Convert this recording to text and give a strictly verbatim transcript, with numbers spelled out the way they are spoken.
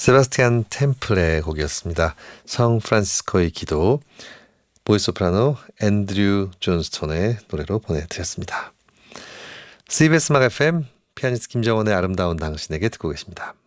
세바스티안 템플의 곡이었습니다. 성 프란시스코의 기도, 보이소프라노 앤드류 존스톤의 노래로 보내드렸습니다. 씨비에스 음악 에프엠, 피아니스트 김정원의 아름다운 당신에게 듣고 계십니다.